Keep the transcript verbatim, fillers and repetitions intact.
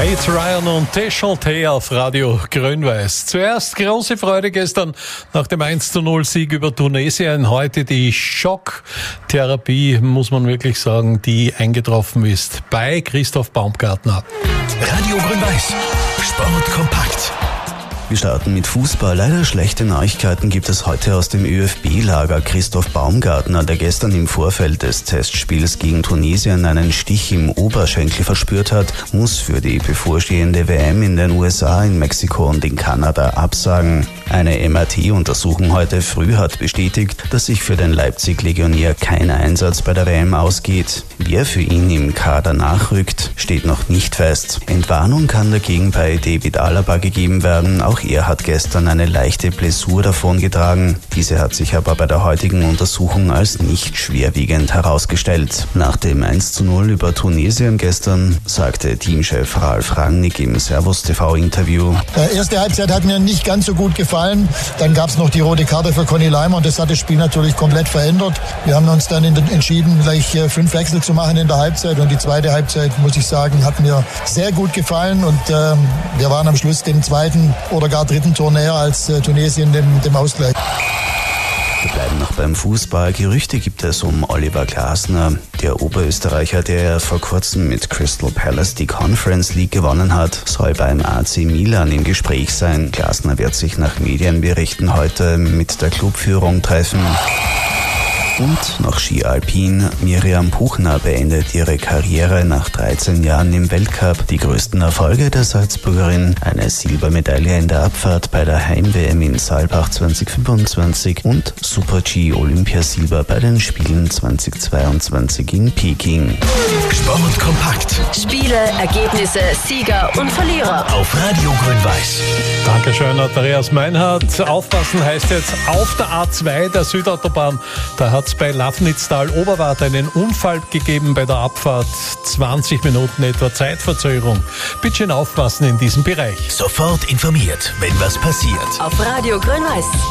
Kate Ryan und Deschanté auf Radio Grün-Weiß. Zuerst große Freude gestern nach dem eins zu null Sieg über Tunesien. Heute die Schocktherapie, muss man wirklich sagen, die eingetroffen ist bei Christoph Baumgartner. Radio Grün-Weiß. Sport kompakt. Wir starten mit Fußball. Leider schlechte Neuigkeiten gibt es heute aus dem ÖFB-Lager. Christoph Baumgartner, der gestern im Vorfeld des Testspiels gegen Tunesien einen Stich im Oberschenkel verspürt hat, muss für die bevorstehende W M in den U S A, in Mexiko und in Kanada absagen. Eine M R T-Untersuchung heute früh hat bestätigt, dass sich für den Leipzig-Legionär kein Einsatz bei der W M ausgeht. Wer für ihn im Kader nachrückt, steht noch nicht fest. Entwarnung kann dagegen bei David Alaba gegeben werden. Auch er hat gestern eine leichte Blessur davongetragen. Diese hat sich aber bei der heutigen Untersuchung als nicht schwerwiegend herausgestellt. Nach dem eins zu null über Tunesien gestern sagte Teamchef Ralf Rangnick im Servus T V-Interview: Die erste Halbzeit hat mir nicht ganz so gut gefallen. Dann gab es noch die rote Karte für Conny Leimer und das hat das Spiel natürlich komplett verändert. Wir haben uns dann entschieden, gleich fünf Wechsel zu machen in der Halbzeit und die zweite Halbzeit, muss ich sagen, hat mir sehr gut gefallen und äh, wir waren am Schluss dem zweiten oder gar dritten Tor näher als äh, Tunesien dem, dem Ausgleich. Wir bleiben noch beim Fußball. Gerüchte gibt es um Oliver Glasner. Der Oberösterreicher, der vor kurzem mit Crystal Palace die Conference League gewonnen hat, soll beim A C Milan im Gespräch sein. Glasner wird sich nach Medienberichten heute mit der Clubführung treffen. Und noch Ski Alpin. Miriam Puchner beendet ihre Karriere nach dreizehn Jahren im Weltcup. Die größten Erfolge der Salzburgerin: eine Silbermedaille in der Abfahrt bei der Heim-W M in Saalbach zwanzig fünfundzwanzig und Super-G Olympiasilber bei den Spielen zwanzig zweiundzwanzig in Peking. Sport kompakt. Spiele, Ergebnisse, Sieger und Verlierer. Auf Radio Grün-Weiß. Dankeschön, Andreas Meinhardt. Aufpassen heißt jetzt auf der A zwei der Südautobahn. Da hat es bei Lafnitztal-Oberwart einen Unfall gegeben bei der Abfahrt. zwanzig Minuten etwa Zeitverzögerung. Bitte schön aufpassen in diesem Bereich. Sofort informiert, wenn was passiert. Auf Radio Grün-Weiß.